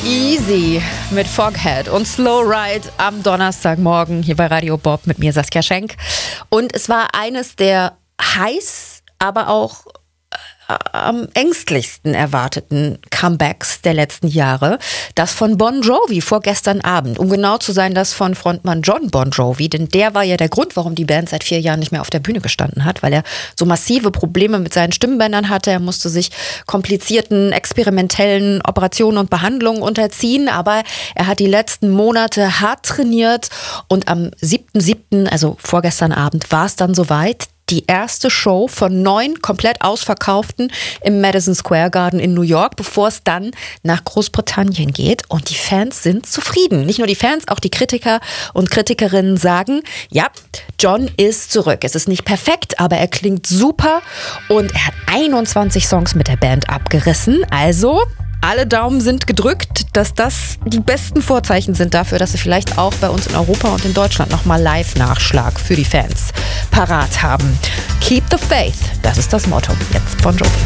Easy mit Foghat und Slow Ride am Donnerstagmorgen hier bei Radio Bob mit mir, Saskia Schenk. Und es war eines der heiß, aber auch am ängstlichsten erwarteten Comebacks der letzten Jahre. Das von Bon Jovi vorgestern Abend. Um genau zu sein, das von Frontmann Jon Bon Jovi. Denn der war ja der Grund, warum die Band seit 4 Jahren nicht mehr auf der Bühne gestanden hat. Weil er so massive Probleme mit seinen Stimmbändern hatte. Er musste sich komplizierten, experimentellen Operationen und Behandlungen unterziehen. Aber er hat die letzten Monate hart trainiert. Und am 7.7., also vorgestern Abend, war es dann soweit. Die erste Show von 9 komplett ausverkauften im Madison Square Garden in New York, bevor es dann nach Großbritannien geht. Und die Fans sind zufrieden. Nicht nur die Fans, auch die Kritiker und Kritikerinnen sagen, ja, Jon ist zurück. Es ist nicht perfekt, aber er klingt super. Und er hat 21 Songs mit der Band abgerissen. Also alle Daumen sind gedrückt, dass das die besten Vorzeichen sind dafür, dass sie vielleicht auch bei uns in Europa und in Deutschland nochmal Live-Nachschlag für die Fans parat haben. Keep the faith, das ist das Motto. Jetzt Bon Jovi.